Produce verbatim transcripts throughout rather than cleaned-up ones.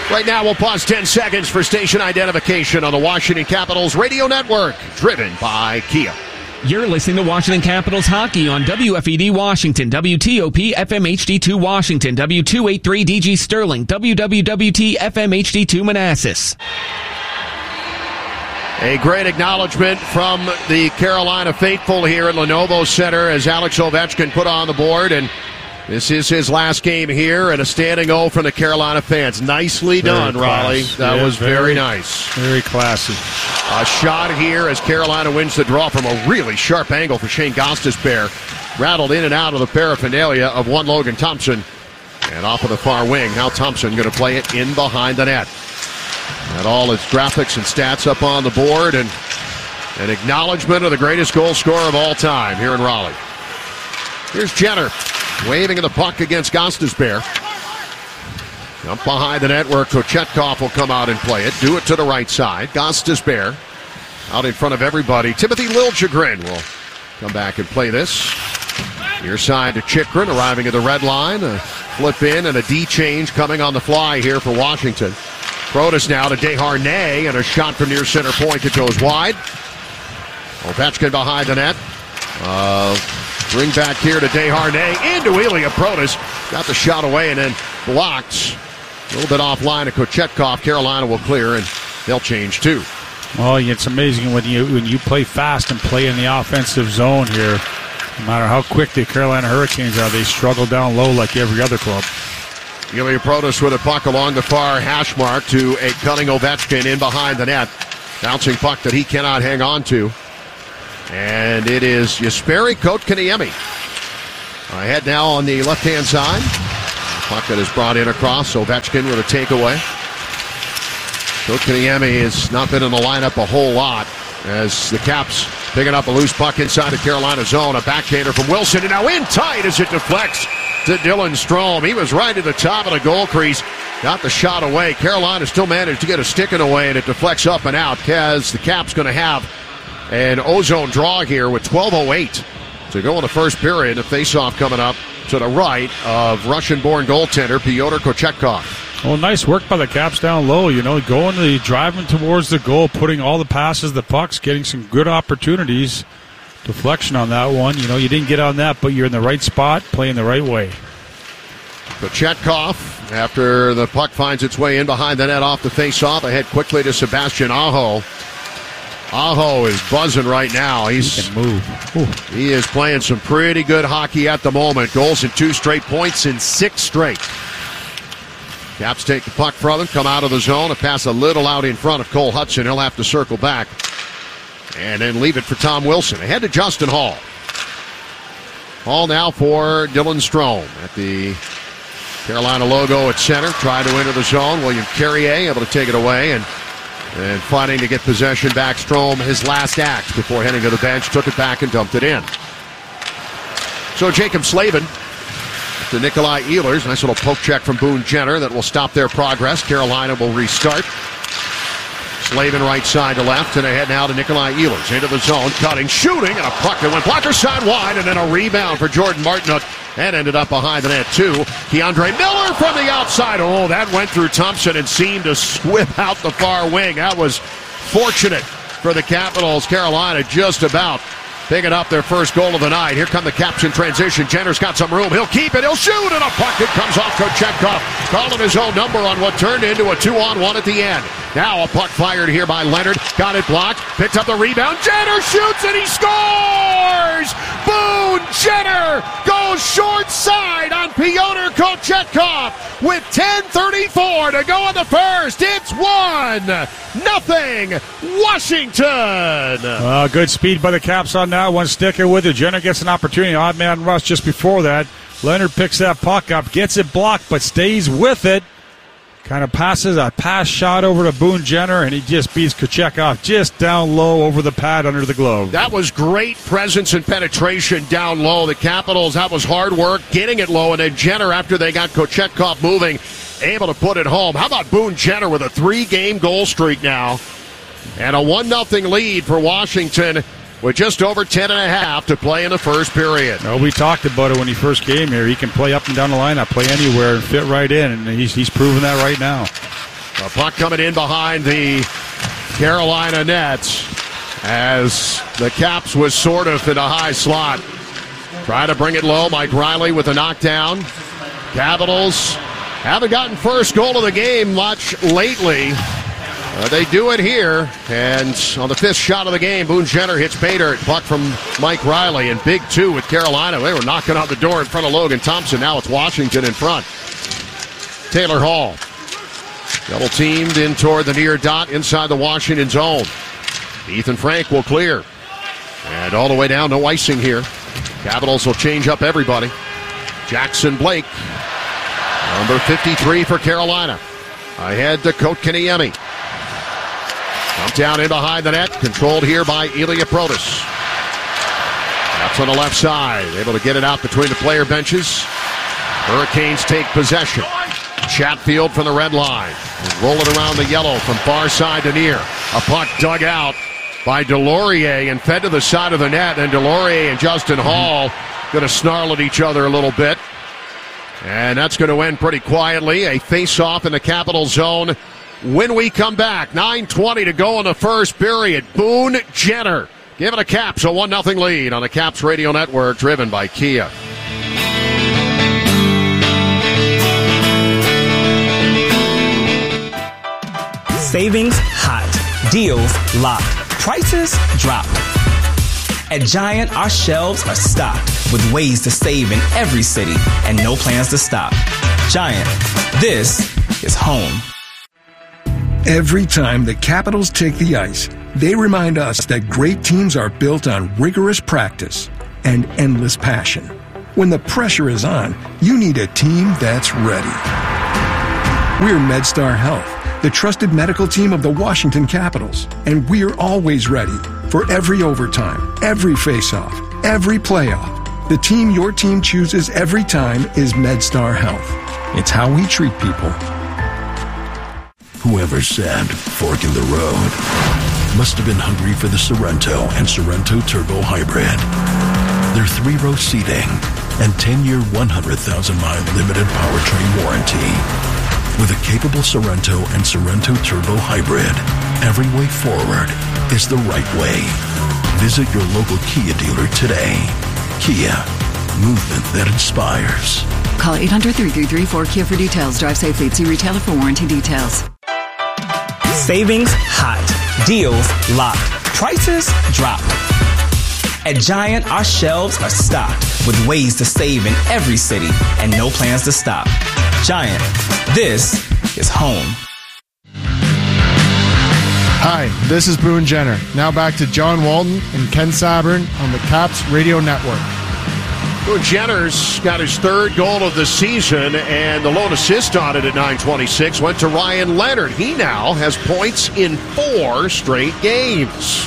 Right now, we'll pause ten seconds for station identification on the Washington Capitals Radio Network, driven by Kia. You're listening to Washington Capitals hockey on W F E D Washington, W T O P F M H D two Washington, W two eighty-three D G Sterling, W W W T F M H D two Manassas. A great acknowledgement from the Carolina faithful here at Lenovo Center as Alex Ovechkin put on the board, and this is his last game here, and a standing O from the Carolina fans. Nicely very done, class. Raleigh. That yeah, was very, very nice. Very classy. A shot here as Carolina wins the draw from a really sharp angle for Shane Gostisbehere. Rattled in and out of the paraphernalia of one Logan Thompson. And off of the far wing, now Thompson going to play it in behind the net. Got all his graphics and stats up on the board, and an acknowledgement of the greatest goal scorer of all time here in Raleigh. Here's Jenner. Waving of the puck against Gostisbehere. Up behind the net where Kochetkov will come out and play it. Do it to the right side. Gostisbehere out in front of everybody. Timothy Liljegren will come back and play this. Near side to Chychrun, arriving at the red line. A flip in and a D change coming on the fly here for Washington. Protas now to Desharnais, and a shot from near center point that goes wide. Ovechkin behind the net. Uh... Bring back here to Desharnais, into Ilya Protas. Got the shot away and then blocked. A little bit offline of Kochetkov. Carolina will clear, and they'll change too. Well, it's amazing when you when you play fast and play in the offensive zone here. No matter how quick the Carolina Hurricanes are, they struggle down low like every other club. Ilya Protas with a puck along the far hash mark to a cutting Ovechkin in behind the net. Bouncing puck that he cannot hang on to. And it is Jesperi Kotkaniemi. Ahead now on the left-hand side. Puck that is brought in across. Ovechkin with a takeaway. Kotkaniemi has not been in the lineup a whole lot as the Caps picking up a loose puck inside the Carolina zone. A backhander from Wilson, and now in tight as it deflects to Dylan Strome. He was right at the top of the goal crease. Got the shot away. Carolina still managed to get a stick in away, and it deflects up and out as the Caps going to have an ozone draw here with twelve oh eight to go in the first period. A face-off coming up to the right of Russian-born goaltender Pyotr Kochetkov. Well, nice work by the Caps down low. You know, going the driving towards the goal, putting all the passes, the pucks, getting some good opportunities. Deflection on that one. You know, you didn't get on that, but you're in the right spot, playing the right way. Kochetkov, after the puck finds its way in behind the net off the face-off, ahead quickly to Sebastian Aho. Aho is buzzing right now. He's, he can move. Ooh. He is playing some pretty good hockey at the moment. Goals in two straight, points in six straight. Caps take the puck from him, come out of the zone, a pass a little out in front of Cole Hudson. He'll have to circle back and then leave it for Tom Wilson. Ahead to Justin Hall. Hall now for Dylan Strome at the Carolina logo at center. Try to enter the zone. William Carrier able to take it away, and And fighting to get possession back. Strome, his last act before heading to the bench, took it back and dumped it in. So Jacob Slavin to Nikolai Ehlers. Nice little poke check from Boone Jenner that will stop their progress. Carolina will restart. Slavin right side to left, and ahead now to Nikolai Ehlers. Into the zone, cutting, shooting, and a puck that went blocker side wide, and then a rebound for Jordan Martinook. And ended up behind the net, too. Keandre Miller from the outside. Oh, that went through Thompson and seemed to whip out the far wing. That was fortunate for the Capitals. Carolina just about picking up their first goal of the night. Here come the Caps in transition. Jenner's got some room. He'll keep it. He'll shoot, and a puck that comes off Kochetkov. Calling his own number on what turned into a two-on-one at the end. Now a puck fired here by Leonard. Got it blocked. Picked up the rebound. Jenner shoots, and he scores! Boone Jenner goes short side on Pyotr Kochetkov with ten thirty-four to go in the first. It's one nothing Washington. Uh, good speed by the Caps on that one. Sticker with it. Jenner gets an opportunity. Odd man rush just before that. Leonard picks that puck up, gets it blocked, but stays with it. Kind of passes a pass shot over to Boone Jenner, and he just beats Kochetkov just down low over the pad under the glove. That was great presence and penetration down low. The Capitals, that was hard work, getting it low, and then Jenner, after they got Kochetkov moving, able to put it home. How about Boone Jenner with a three-game goal streak now? And a one nothing lead for Washington with just over ten and a half to play in the first period. No, we talked about it when he first came here. He can play up and down the lineup, play anywhere, and fit right in, and he's, he's proven that right now. The puck coming in behind the Carolina net as the Caps was sort of in a high slot. Try to bring it low. Mike Riley with a knockdown. Capitals haven't gotten first goal of the game much lately. Uh, they do it here. And on the fifth shot of the game, Boone Jenner hits Bader. Puck from Mike Riley. And big two with Carolina. They were knocking out the door in front of Logan Thompson. Now it's Washington in front. Taylor Hall. Double teamed in toward the near dot inside the Washington zone. Ethan Frank will clear. And all the way down, no icing here. Capitals will change up everybody. Jackson Blake, number fifty-three for Carolina. Ahead to Kotkaniemi. Dumped down in behind the net. Controlled here by Ilya Protas. That's on the left side. Able to get it out between the player benches. Hurricanes take possession. Chatfield from the red line. Roll it around the yellow from far side to near. A puck dug out by Delorier and fed to the side of the net. And Delorier and Justin Hall going to snarl at each other a little bit. And that's going to end pretty quietly. A face-off in the Capital zone when we come back. nine twenty to go in the first period. Boone Jenner giving the Caps a one nothing lead on the Caps Radio Network, driven by Kia. Savings hot. Deals locked. Prices drop. At Giant, our shelves are stocked with ways to save in every city and no plans to stop. Giant, this is home. Every time the Capitals take the ice, they remind us that great teams are built on rigorous practice and endless passion. When the pressure is on, you need a team that's ready. We're MedStar Health, the trusted medical team of the Washington Capitals, and we're always ready for every overtime, every faceoff, every playoff. The team your team chooses every time is MedStar Health. It's how we treat people. Whoever said fork in the road must have been hungry for the Sorrento and Sorrento Turbo Hybrid. Their three-row seating and ten-year, one hundred thousand mile limited powertrain warranty. With a capable Sorrento and Sorrento Turbo Hybrid, every way forward is the right way. Visit your local Kia dealer today. Kia, movement that inspires. Call eight hundred, three three three, four Kia for details. Drive safely. See retailer for warranty details. Savings hot. Deals locked. Prices drop. At Giant, our shelves are stocked with ways to save in every city and no plans to stop. Giant, this is home. Hi, this is Boone Jenner. Now back to John Walton and Ken Saburn on the Caps Radio Network. Boone Jenner's got his third goal of the season, and the lone assist on it at nine twenty-six went to Ryan Leonard. He now has points in four straight games.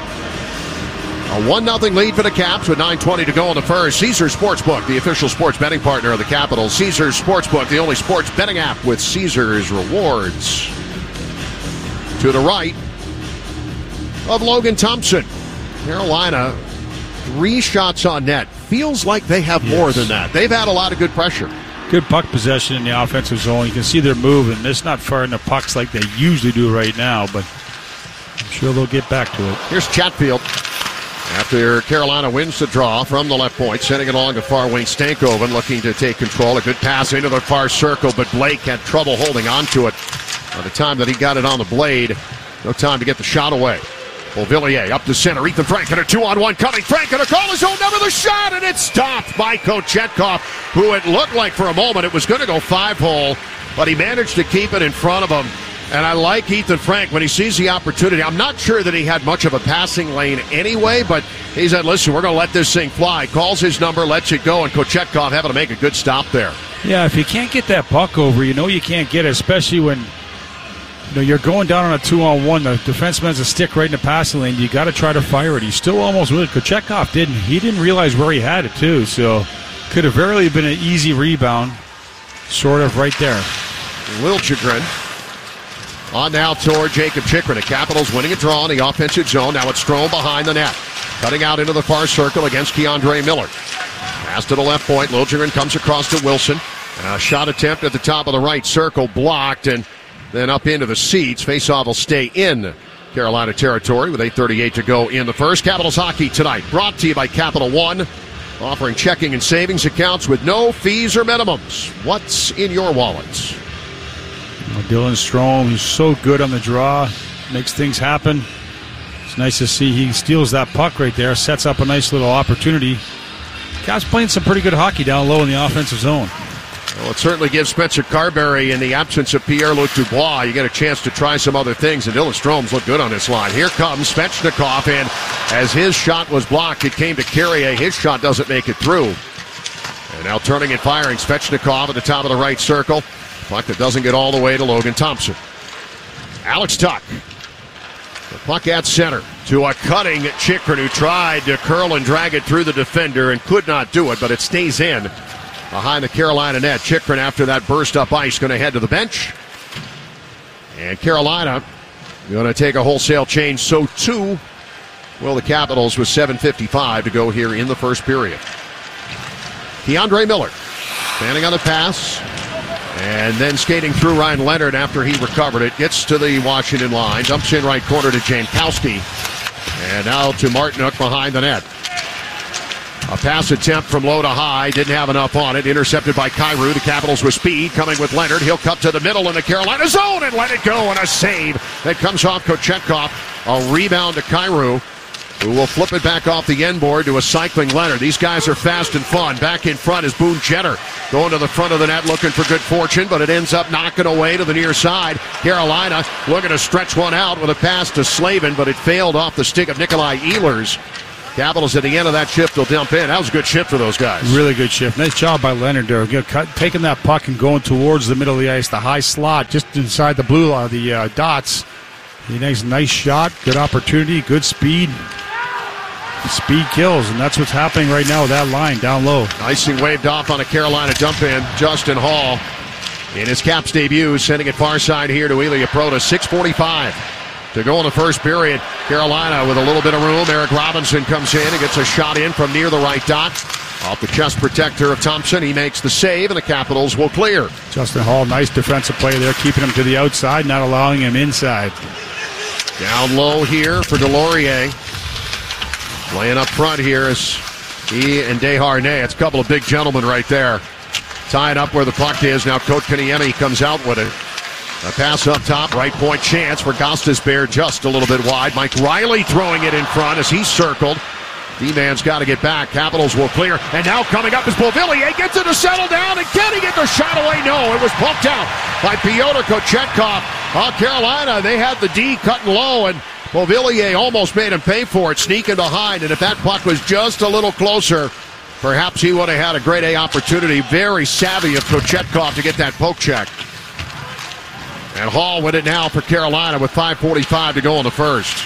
A one nothing lead for the Caps with nine twenty to go in the first. Caesars Sportsbook, the official sports betting partner of the Capitals. Caesars Sportsbook, the only sports betting app with Caesars rewards. To the right of Logan Thompson. Carolina, three shots on net. Feels like they have yes. more than that. They've had a lot of good pressure. Good puck possession in the offensive zone. You can see they're moving. It's not far in the pucks like they usually do right now, but I'm sure they'll get back to it. Here's Chatfield. After Carolina wins the draw from the left point, sending it along to far wing. Stankoven looking to take control. A good pass into the far circle, but Blake had trouble holding on to it. By the time that he got it on the blade, no time to get the shot away. Beauvillier up to center. Ethan Frank and a two-on-one coming. Frank going to call his own number. The shot, and it's stopped by Kochetkov, who it looked like for a moment it was going to go five-hole, but he managed to keep it in front of him. And I like Ethan Frank when he sees the opportunity. I'm not sure that he had much of a passing lane anyway, but he said, listen, we're going to let this thing fly. Calls his number, lets it go, and Kochetkov having to make a good stop there. Yeah, if you can't get that puck over, you know you can't get it, especially when you know you're going down on a two-on-one. The defenseman's a stick right in the passing lane. You got to try to fire it. He's still almost with it. Kochetkov didn't. He didn't realize where he had it, too, so could have very been an easy rebound, sort of right there. Liljegren. On now toward Jacob Chychrun. The Capitals winning a draw in the offensive zone. Now it's Strome behind the net. Cutting out into the far circle against Keandre Miller. Pass to the left point. Liljegren comes across to Wilson. A shot attempt at the top of the right circle blocked. And then up into the seats. Faceoff will stay in Carolina territory with eight thirty-eight to go in the first. Capitals hockey tonight, brought to you by Capital One, offering checking and savings accounts with no fees or minimums. What's in your wallet? Well, Dylan Strome, he's so good on the draw, makes things happen. It's nice to see he steals that puck right there, sets up a nice little opportunity. Caps playing some pretty good hockey down low in the offensive zone. Well, it certainly gives Spencer Carberry, in the absence of Pierre-Luc Dubois, you get a chance to try some other things, and Dylan Strome's look good on this line. Here comes Svechnikov, and as his shot was blocked, it came to Carrier. His shot doesn't make it through. And now turning and firing, Svechnikov at the top of the right circle. Puck that doesn't get all the way to Logan Thompson. Alex Tuch. The puck at center to a cutting Chychrun, who tried to curl and drag it through the defender and could not do it, but it stays in behind the Carolina net. Chychrun, after that burst up ice, going to head to the bench. And Carolina going to take a wholesale change. So too will the Capitals with seven fifty-five to go here in the first period. Keandre Miller standing on the pass. And then skating through Ryan Leonard after he recovered it. Gets to the Washington line. Dumps in right corner to Jankowski. And now to Martinook behind the net. A pass attempt from low to high. Didn't have enough on it. Intercepted by Kyrou. The Capitals with speed. Coming with Leonard. He'll cut to the middle in the Carolina zone and let it go. And a save that comes off Kochetkov. A rebound to Kyrou, who will flip it back off the end board to a cycling Leonard. These guys are fast and fun. Back in front is Boone Jenner, going to the front of the net looking for good fortune, but it ends up knocking away to the near side. Carolina looking to stretch one out with a pass to Slavin, but it failed off the stick of Nikolai Ehlers. Capitals at the end of that shift will dump in. That was a good shift for those guys. Really good shift. Nice job by Leonard there. Cut, taking that puck and going towards the middle of the ice, the high slot, just inside the blue line, the uh, dots. A nice, nice shot, good opportunity, good speed. Speed kills, and that's what's happening right now with that line down low. Icing waved off on a Carolina dump in. Justin Hall in his Caps debut, sending it far side here to Ilya Protas. six forty-five to go in the first period. Carolina with a little bit of room. Eric Robinson comes in and gets a shot in from near the right dot. Off the chest protector of Thompson. He makes the save, and the Capitals will clear. Justin Hall, nice defensive play there, keeping him to the outside, not allowing him inside. Down low here for Delorier. Playing up front here is he and Desharnais. It's a couple of big gentlemen right there. Tying up where the puck is. Now Kotkaniemi comes out with it. A pass up top. Right point chance for Gostisbehere, just a little bit wide. Mike Riley throwing it in front as he's circled. D-man's got to get back. Capitals will clear. And now coming up is Beauvillier. Gets it to settle down. And can he get the shot away? No, it was poked out by Pyotr Kochetkov. Oh, Carolina, they had the D cutting low, and Beauvillier almost made him pay for it, sneaking behind. And if that puck was just a little closer, perhaps he would have had a grade A opportunity. Very savvy of Kochetkov to get that poke check. And Hall with it now for Carolina with five forty-five to go in the first.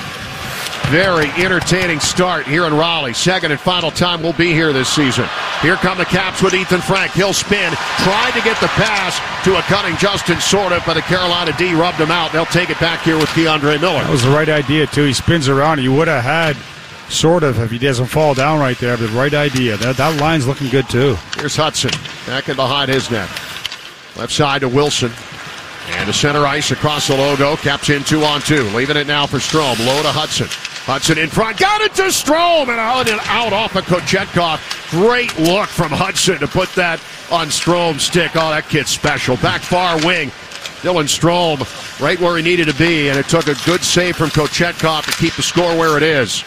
Very entertaining start here in Raleigh. Second and final time we'll be here this season. Here come the Caps with Ethan Frank. He'll spin. Tried to get the pass to a cutting Justin Sorda, but the Carolina D rubbed him out. They'll take it back here with Keandre Miller. That was the right idea, too. He spins around. He would have had sort of if he doesn't fall down right there, but the right idea. That, that line's looking good, too. Here's Hudson. Back in behind his net. Left side to Wilson. And to center ice across the logo. Caps in two on two. Leaving it now for Strome. Low to Hudson. Hudson in front. Got it to Strome. And out and out off of Kochetkov. Great look from Hudson to put that on Strome's stick. Oh, that kid's special. Back far wing. Dylan Strome right where he needed to be. And it took a good save from Kochetkov to keep the score where it is.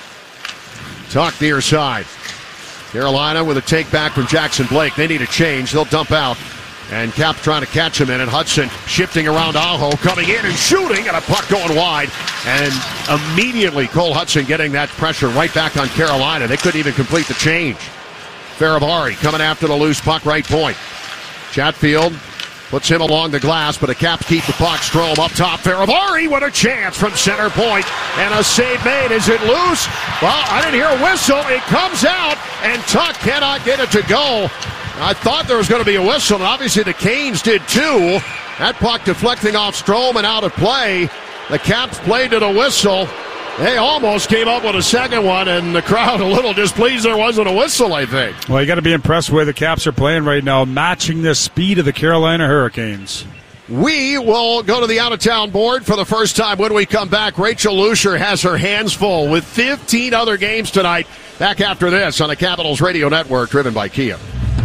Tuck near side. Carolina with a take back from Jackson Blake. They need a change. They'll dump out. And Cap trying to catch him in, and Hudson shifting around Aho, coming in and shooting, and a puck going wide. And immediately Cole Hudson getting that pressure right back on Carolina. They couldn't even complete the change. Faravari coming after the loose puck, right point. Chatfield puts him along the glass, but the Caps keep the puck. Strome up top. Faravari with a chance from center point, and a save made. Is it loose? Well, I didn't hear a whistle. It comes out, and Tuck cannot get it to go. I thought there was going to be a whistle, and obviously the Canes did too. That puck deflecting off Strome and out of play. The Caps played to the whistle. They almost came up with a second one, and the crowd a little displeased there wasn't a whistle, I think. Well, you got to be impressed with the way the Caps are playing right now, matching the speed of the Carolina Hurricanes. We will go to the out-of-town board for the first time when we come back. Rachel Lucier has her hands full with fifteen other games tonight. Back after this on the Capitals Radio Network, driven by Kia.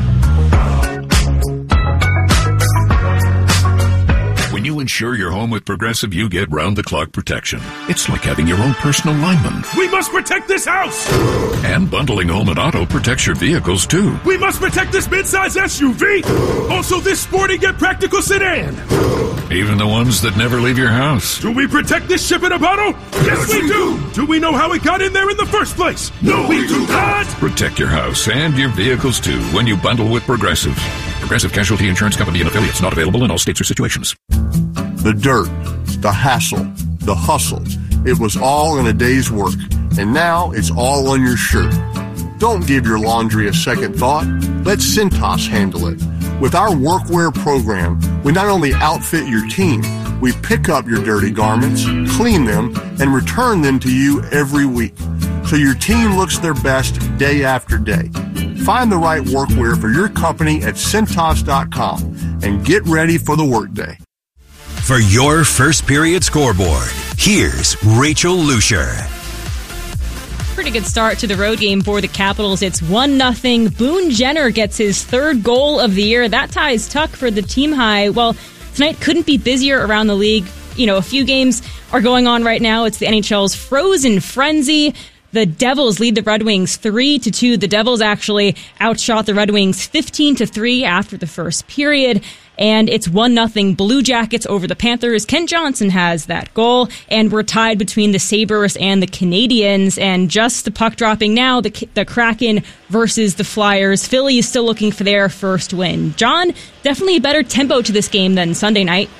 When you insure your home with Progressive, you get round-the-clock protection. It's like having your own personal lineman. We must protect this house! And bundling home and auto protects your vehicles, too. We must protect this midsize S U V! Also this sporty yet practical sedan! Even the ones that never leave your house. Do we protect this ship in a bottle? Yes, we do! Do we know how it got in there in the first place? No, we do not! Protect your house and your vehicles, too, when you bundle with Progressive. Progressive Casualty Insurance Company and affiliates, not available in all states or situations. The dirt, the hassle, the hustle. It was all in a day's work, and now it's all on your shirt. Don't give your laundry a second thought. Let Cintas handle it. With our workwear program, we not only outfit your team, we pick up your dirty garments, clean them, and return them to you every week, so your team looks their best day after day. Find the right workwear for your company at Cintas dot com and get ready for the workday. For your first period scoreboard, here's Rachel Lucier. Pretty good start to the road game for the Capitals. It's one nothing. Boone Jenner gets his third goal of the year. That ties Tuck for the team high. Well, tonight couldn't be busier around the league. You know, a few games are going on right now. It's the N H L's Frozen Frenzy. The Devils lead the Red Wings three to two. The Devils actually outshot the Red Wings fifteen to three after the first period. And it's one nothing Blue Jackets over the Panthers. Kent Johnson has that goal. And we're tied between the Sabres and the Canadiens. And just the puck dropping now, the, the Kraken versus the Flyers. Philly is still looking for their first win. John, definitely a better tempo to this game than Sunday night.